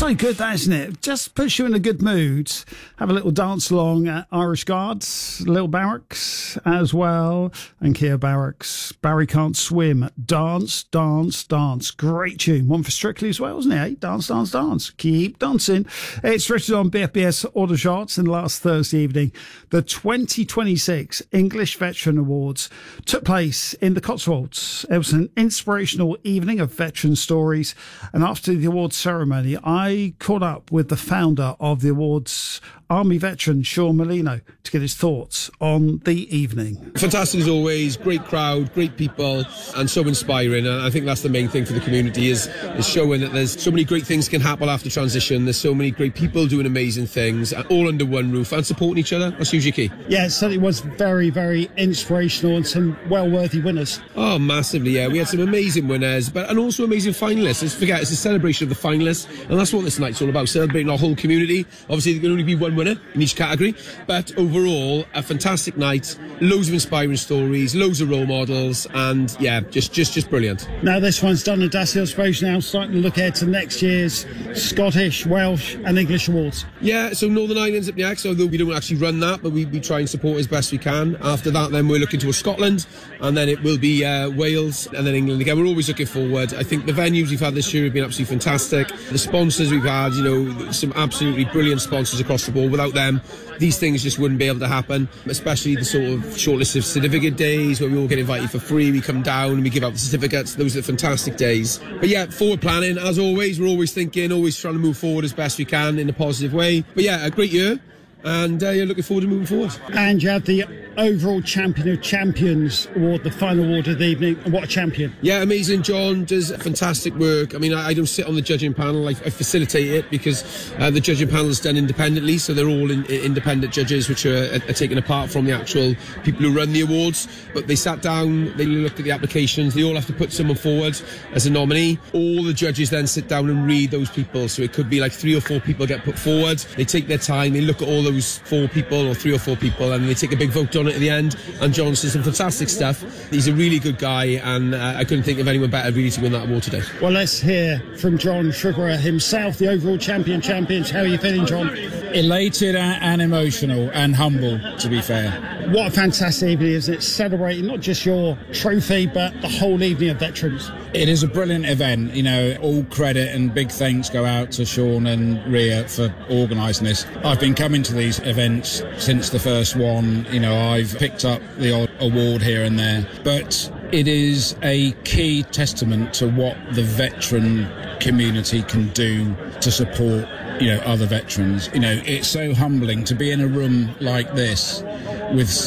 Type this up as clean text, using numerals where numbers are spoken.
So good, that, isn't it? Just puts you in a good mood. Have a little dance along at Irish Guards, Little Barracks as well, and Keir Barracks. Barry Can't Swim. Dance, dance, dance. Great tune. One for Strictly as well, isn't it? Eh? Dance, dance, dance. Keep dancing. It's written on BFBS Auto Charts in last Thursday evening. The 2026 English Veteran Awards took place in the Cotswolds. It was an inspirational evening of veteran stories, and after the awards ceremony, I caught up with the founder of the awards, Army veteran Sean Molino, to get his thoughts on the evening. Fantastic as always, great crowd, great people, and so inspiring. And I think that's the main thing for the community is showing that there's so many great things can happen after transition. There's so many great people doing amazing things, all under one roof and supporting each other. That's usually key. Yeah, it certainly was very, very inspirational and some well-worthy winners. Oh, massively, yeah. We had some amazing winners, and also amazing finalists. Let's forget, it's a celebration of the finalists, and that's what this night's all about, celebrating our whole community. Obviously, there can only be one winner in each category, but overall, a fantastic night, loads of inspiring stories, loads of role models, and yeah, just brilliant. Now this one's done and dusted, I suppose, now starting to look ahead to next year's Scottish, Welsh and English awards. Yeah, so Northern Ireland's up next, although we don't actually run that, but we try and support as best we can. After that, then we're looking towards Scotland, and then it will be Wales, and then England again. We're always looking forward. I think the venues we've had this year have been absolutely fantastic. The sponsors we've had, some absolutely brilliant sponsors across the board. Without them, these things just wouldn't be able to happen, especially the sort of shortlisted certificate days where we all get invited for free. We come down and we give out the certificates. Those are fantastic days. But yeah, forward planning, as always. We're always thinking, always trying to move forward as best we can in a positive way. But yeah, a great year. And you're looking forward to moving forward. And you have the overall champion of champions award, the final award of the evening. And what a champion. Yeah, amazing. John does fantastic work. I mean, I don't sit on the judging panel. I facilitate it because the judging panel is done independently, so they're all independent judges which are taken apart from the actual people who run the awards. But they sat down, they looked at the applications, they all have to put someone forward as a nominee. All the judges then sit down and read those people, so it could be like 3 or 4 people get put forward. They take their time, they look at all those 4 people or 3 or 4 people, and they take a big vote on it at the end. And John does some fantastic stuff. He's a really good guy, and I couldn't think of anyone better really to win that award today. Well, let's hear from John Sugar himself, the overall champions. How are you feeling, John? Elated and emotional and humble, to be fair. What a fantastic evening, isn't it? Celebrating not just your trophy, but the whole evening of veterans. It is a brilliant event. All credit and big thanks go out to Sean and Ria for organising this. I've been coming to these events since the first one. I've picked up the odd award here and there, but it is a key testament to what the veteran community can do to support other veterans. It's so humbling to be in a room like this with